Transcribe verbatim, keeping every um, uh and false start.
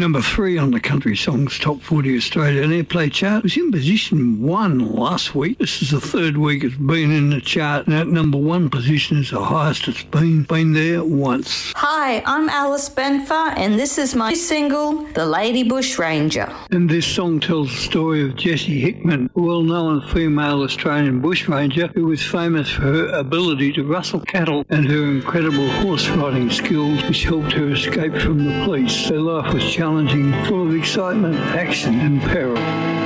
number three on the Country Songs Top forty Australian Airplay chart. It was in position one last week. This is the third week it's been in the chart, and that number one position is the highest it's been. Been there once. Hi, I'm Alice Benfer, and this is my single, The Lady Bush Ranger. And this song tells the story of Jessie Hickman, a well-known female Australian bushranger who was famous for her ability to rustle cattle and her incredible horse riding skills, which helped her escape from the police. Her life was challenging, full of excitement, action and peril.